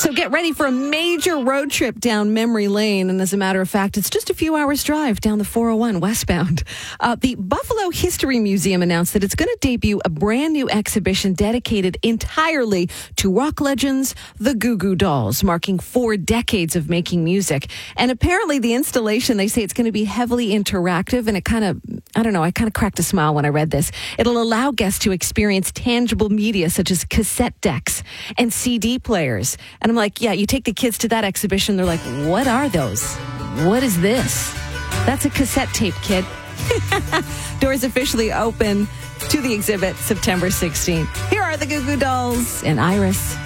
So get ready for a major road trip down memory lane. And as a matter of fact, it's just a few hours drive down the 401 westbound. The Buffalo History Museum announced that it's going to debut a brand new exhibition dedicated entirely to rock legends, the Goo Goo Dolls, marking 4 decades of making music. And apparently the installation, they say it's going to be heavily interactive, and it kind of, I don't know, I kind of cracked a smile when I read this. It'll allow guests to experience tangible media such as cassette decks and CD players. And I'm like, yeah, you take the kids to that exhibition, they're like, what are those? What is this? That's a cassette tape, kid. Doors officially open to the exhibit September 16th. Here are the Goo Goo Dolls and Iris.